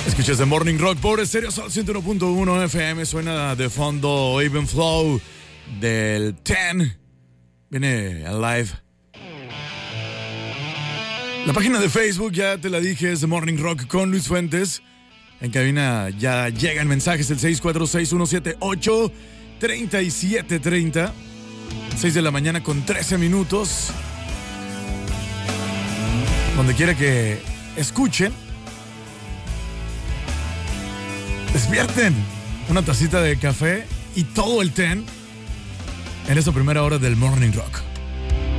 Escuchas The Morning Rock por Stereo Sol 101.1 FM. Suena de fondo Even Flow del Ten. Viene al live. La página de Facebook, ya te la dije, es The Morning Rock con Luis Fuentes. En cabina ya llegan mensajes, el 646-178-3730. 6 de la mañana con 13 minutos. Donde quiera que escuchen, despierten una tacita de café y todo el ten en esta primera hora del Morning Rock.